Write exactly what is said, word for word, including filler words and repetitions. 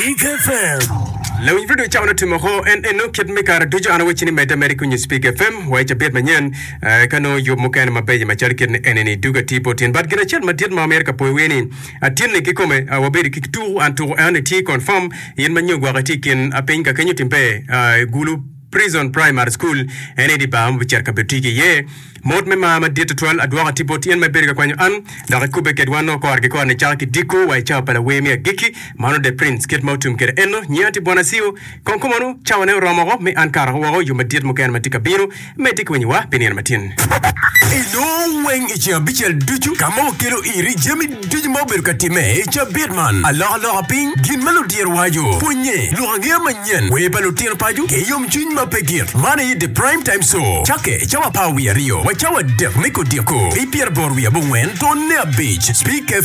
Speak F M. Law in video chawna tumo en en no kit me kar dujo ana wechini meta America ni Speak F M wa jabet manyen kano yo mukan mabeje macharkin eneni duga tipo tin but gina chat matiet ma America po weni atin ne kikome waberi kitu antu ane ti confirm yen manyo gwa tikin apenga kenyo timpe gulu prison primary school enedi ba mbichar kabetiki ye mod me mama diet twelve adwa tipo tien me berga kwanyo an da kube kedwano ko arge ko ne chaki diko wa cha pala we me giki mano de prince ket mautum kere eno nyati bona siu konkomono chawane romo me an kara wo yo madiet mo kan matika biro me dik wenyi wa penien matin Ino weng ichi bichel duchu kamo kero iri jemi duju mo berga time cha bitman ala ala ping gin melodier wajo punye luangia manyen we balutier paju ke yom chin ma pegir mane the prime time show chake chawa pa wi rio wa chawa dek miko diako ipier bor wi abungwen to ne beach Speak